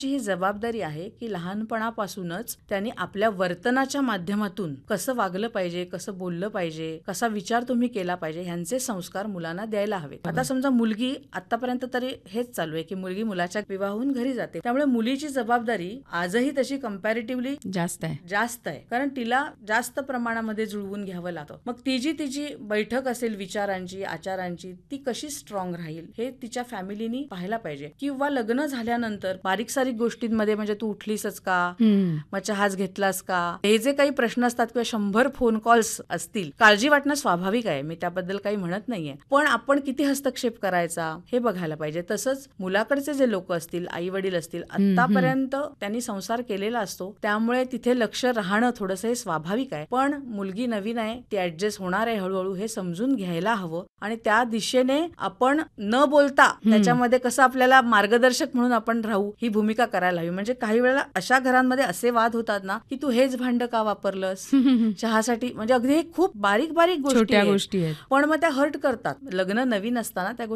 ही जबाबदारी आहे की लहानपणापासूनच त्यांनी आपल्या वर्तनाच्या माध्यमातून कसं वागलं पाहिजे, कसं बोललं पाहिजे, कसा विचार तुम्ही केला पाहिजे, ह्यांचे संस्कार मुलांना द्यायला हवेत. आता समजा मुलगी आतापर्यंत तरी हेच चालू आहे की मुलगी मुलाच्या विवाहाहून घरी जाते, त्यामुळे मुलीची जबाबदारी आजही तशी कम्पॅरेटिव्हली जास्त आहे, कारण तिला जास्त प्रमाणामध्ये जुळवून घ्यावं लागतं. मग तिची बैठक असेल विचारांची, आचारांची, ती कशी स्ट्रॉंग राहील हे तिच्या फॅमिलीनी पाहायला पाहिजे. किंवा लग्न झाल्यानंतर बारीक सारीक गोष्टींमध्ये म्हणजे तू उठलीसच का, मग चहाच घेतलास का, हे जे काही प्रश्न असतात किंवा 100 फोन कॉल्स असतील, काळजी वाटणं स्वाभाविक आहे, मी त्याबद्दल काही म्हणत नाहीये, पण आपण किती हस्तक्षेप करायचा हे बघायला पाहिजे. तसंच मुलाकडचे जे लोक असतील, आई वडील असतील, आतापर्यंत त्यांनी संसार केलेला असतो, त्यामुळे तिथे लक्ष राहणं थोडंसं हे स्वाभाविक आहे. पण मुलगी नवीन आहे, ती ऍडजस्ट होणार आहे हळूहळू, हे समजून घ्यायला हवं आणि त्या दिशेने आपण न बोलता त्याच्यामध्ये कसं आपल्याला मार्गदर्शक म्हणून आपण राहू ही भूमिका करायला हवी. म्हणजे काही वेळेला अशा घरांमध्ये असे वाद होतात ना की तू हेच भांड का वापरलंस चहासाठी, म्हणजे अगदी खूप बारीक बारीक गोष्टी आहेत, पण मग त्या हर्ट करतात. लग्न नवीन असताना त्या